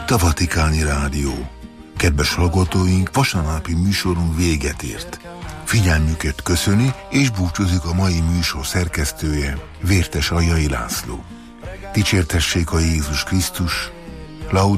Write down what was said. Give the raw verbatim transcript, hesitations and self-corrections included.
Itt a Vatikáni Rádió. Kedves hallgatóink, vasárnapi műsorunk véget ért. Figyelmüket köszöni és búcsúzik a mai műsor szerkesztője, Vértes Aljai László. Dicsértessék a Jézus Krisztus, Laud